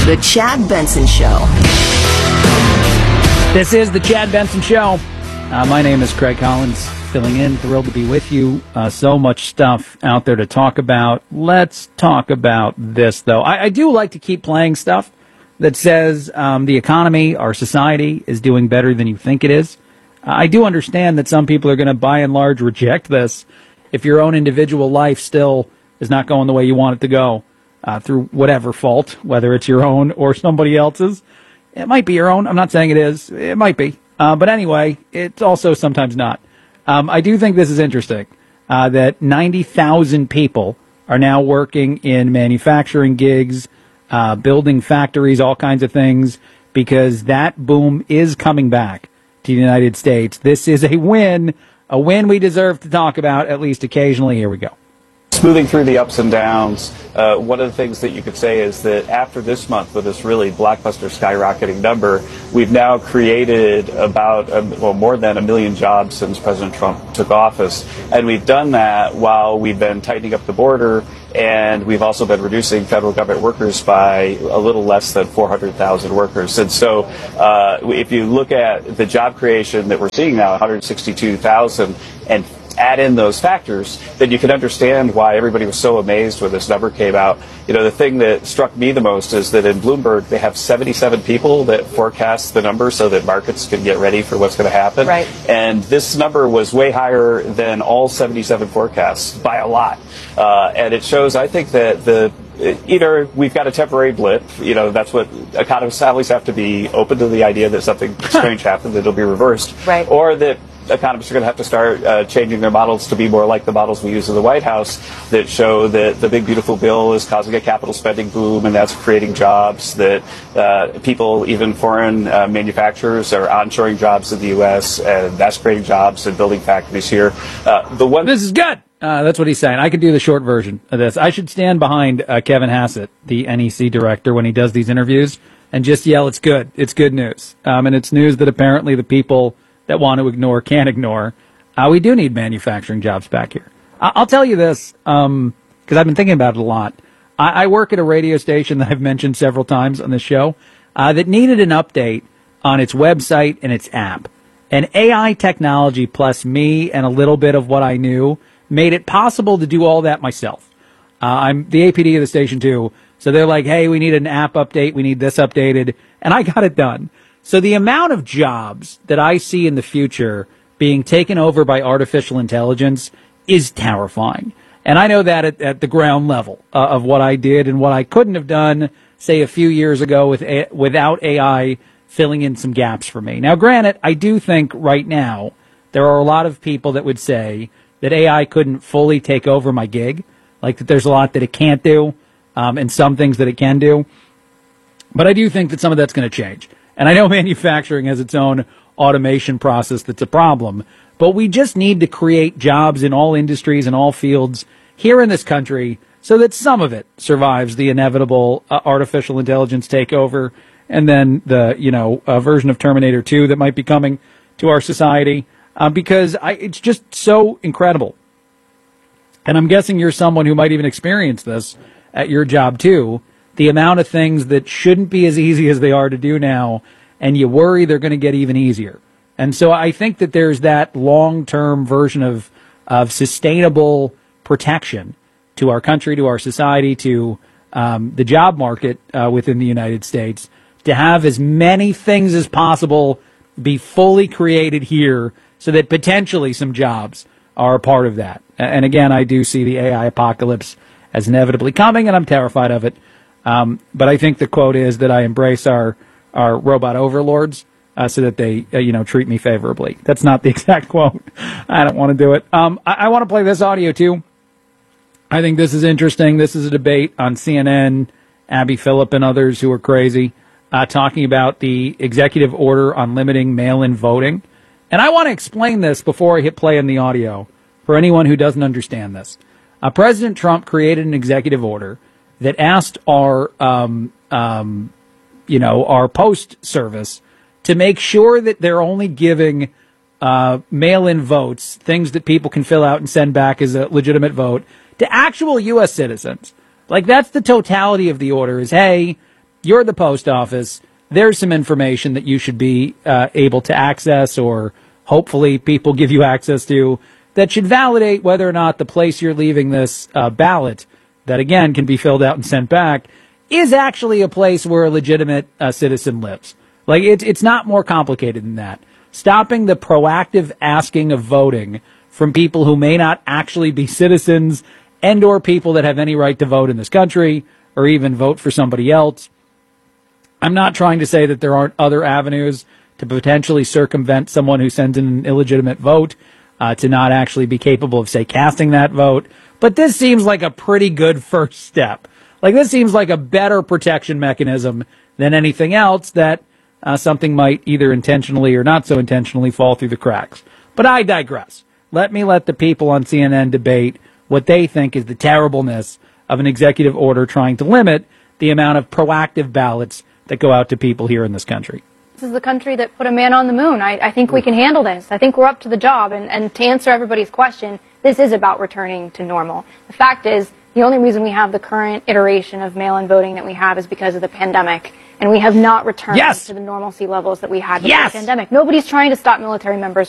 The Chad Benson Show. This is The Chad Benson Show. My name is Craig Collins, filling in. Thrilled to be with you. So much stuff out there to talk about. Let's talk about this, though. I do like to keep playing stuff that says the economy, our society, is doing better than you think it is. I do understand that some people are going to, by and large, reject this if your own individual life still is not going the way you want it to go through whatever fault, whether it's your own or somebody else's. It might be your own. I'm not saying it is. It might be. But anyway, it's also sometimes not. I do think this is interesting, that 90,000 people are now working in manufacturing gigs, building factories, all kinds of things, because that boom is coming back to the United States. This is a win we deserve to talk about at least occasionally. Here we go. Smoothing through the ups and downs, one of the things that you could say is that after this month, with this really blockbuster skyrocketing number, we've now created about, more than 1 million jobs since President Trump took office. And we've done that while we've been tightening up the border, and we've also been reducing federal government workers by a little less than 400,000 workers. And so if you look at the job creation that we're seeing now, 162,000, and add in those factors, then you can understand why everybody was so amazed when this number came out. You know, the thing that struck me the most is that in Bloomberg, they have 77 people that forecast the number so that markets can get ready for what's going to happen. Right. And this number was way higher than all 77 forecasts by a lot. And it shows, I think, that either we've got a temporary blip, that's what economists always have to be open to the idea that something strange happened, that it'll be reversed. Right. Or that economists are going to have to start changing their models to be more like the models we use in the White House that show that the big beautiful bill is causing a capital spending boom and that's creating jobs, that people, even foreign manufacturers, are onshoring jobs in the U.S. and that's creating jobs and building factories here. This is good. That's what he's saying. I could do the short version of this. I should stand behind Kevin Hassett, the NEC director, when he does these interviews and just yell, it's good. It's good news. And it's news that apparently the people that want to ignore can't ignore. We do need manufacturing jobs back here. I'll tell you this, because I've been thinking about it a lot. I work at a radio station that I've mentioned several times on this show that needed an update on its website and its app. And AI technology plus me and a little bit of what I knew made it possible to do all that myself. I'm the APD of the station too, so they're like, hey, we need an app update, we need this updated, and I got it done. So the amount of jobs that I see in the future being taken over by artificial intelligence is terrifying. And I know that at the ground level of what I did and what I couldn't have done, say, a few years ago without AI filling in some gaps for me. Now, granted, I do think right now there are a lot of people that would say that AI couldn't fully take over my gig, like that there's a lot that it can't do and some things that it can do. But I do think that some of that's going to change. And I know manufacturing has its own automation process that's a problem, but we just need to create jobs in all industries and all fields here in this country so that some of it survives the inevitable artificial intelligence takeover and then the, version of Terminator 2 that might be coming to our society, because it's just so incredible. And I'm guessing you're someone who might even experience this at your job too. The amount of things that shouldn't be as easy as they are to do now, and you worry they're going to get even easier. And so I think that there's that long-term version of sustainable protection to our country, to our society, to the job market within the United States, to have as many things as possible be fully created here so that potentially some jobs are a part of that. And again, I do see the AI apocalypse as inevitably coming, and I'm terrified of it. But I think the quote is that I embrace our robot overlords so that they, treat me favorably. That's not the exact quote. I don't want to do it. I want to play this audio, too. I think this is interesting. This is a debate on CNN, Abby Phillip and others who are crazy, talking about the executive order on limiting mail-in voting. And I want to explain this before I hit play on the audio for anyone who doesn't understand this. President Trump created an executive order that asked our post service to make sure that they're only giving mail-in votes, things that people can fill out and send back as a legitimate vote, to actual U.S. citizens. Like, that's the totality of the order is, hey, you're the post office. There's some information that you should be able to access, or hopefully people give you access to, that should validate whether or not the place you're leaving this ballot, that again can be filled out and sent back, is actually a place where a legitimate citizen lives. Like, it's not more complicated than that. Stopping the proactive asking of voting from people who may not actually be citizens and or people that have any right to vote in this country or even vote for somebody else. I'm not trying to say that there aren't other avenues to potentially circumvent someone who sends in an illegitimate vote to not actually be capable of, say, casting that vote. But this seems like a pretty good first step. Like, this seems like a better protection mechanism than anything else that something might either intentionally or not so intentionally fall through the cracks. But I digress. Let the people on CNN debate what they think is the terribleness of an executive order trying to limit the amount of proactive ballots that go out to people here in this country. This is the country that put a man on the moon. I think we can handle this. I think we're up to the job. And to answer everybody's question, this is about returning to normal. The fact is, the only reason we have the current iteration of mail-in voting that we have is because of the pandemic. And we have not returned to the normalcy levels that we had before the pandemic. Nobody's trying to stop military members